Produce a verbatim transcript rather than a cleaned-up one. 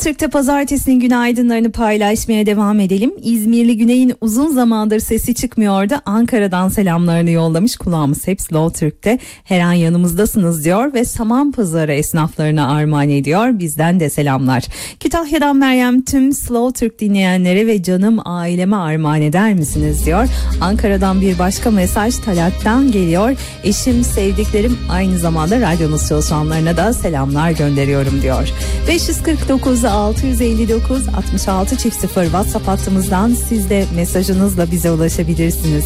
Slow Türk'te pazartesinin günaydınlarını paylaşmaya devam edelim. İzmirli Güney'in uzun zamandır sesi çıkmıyordu. Ankara'dan selamlarını yollamış. Kulağımız hep Slow Türk'te. Her an yanımızdasınız diyor ve Samanpazarı esnaflarına armağan ediyor. Bizden de selamlar. Kütahya'dan Meryem, tüm Slow Türk dinleyenlere ve canım aileme armağan eder misiniz diyor. Ankara'dan bir başka mesaj Talat'tan geliyor. Eşim, sevdiklerim, aynı zamanda radyonuz çalışanlarına da selamlar gönderiyorum diyor. beş yüz kırk dokuz altı yüz elli dokuz altmış altı çift sıfır WhatsApp hattımızdan siz de mesajınızla bize ulaşabilirsiniz.